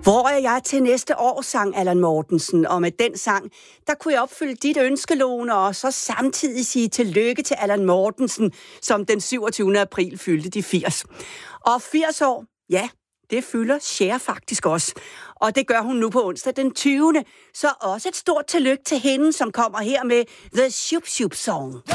Hvor er jeg til næste år, sang Allan Mortensen, og med den sang, der kunne jeg opfylde dit ønske, Lone, og så samtidig sige tillykke til Allan Mortensen, som den 27. april fyldte de 80. Og 80 år, ja, det fylder Cher faktisk også. Og det gør hun nu på onsdag den 20. Så også et stort tillykke til hende, som kommer her med The Shoop Shoop Song.